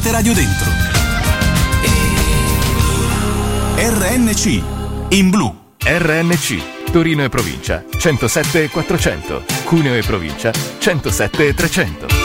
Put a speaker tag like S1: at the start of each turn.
S1: Mettete radio dentro. RNC in blu.
S2: RNC Torino e provincia 107 e 400, Cuneo e provincia 107 e 300.